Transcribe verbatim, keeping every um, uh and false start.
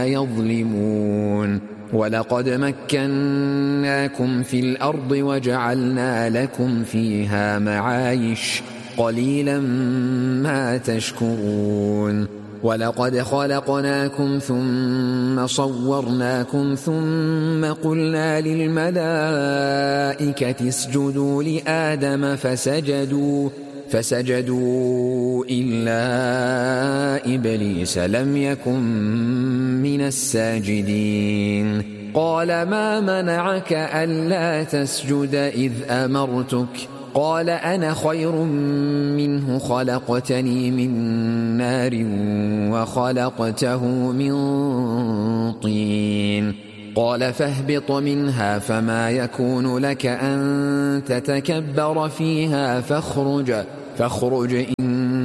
يظلمون ولقد مكناكم في الأرض وجعلنا لكم فيها معايش قليلا ما تشكرون ولقد خلقناكم ثم صورناكم ثم قلنا للملائكة اسجدوا لآدم فسجدوا فسجدوا إلا إبليس لم يكن من الساجدين قال ما منعك ألا تسجد إذ أمرتك قال أنا خير منه خلقتني من نار وخلقته من طين قال فاهبط منها فما يكون لك أن تتكبر فيها فاخرج فاخرج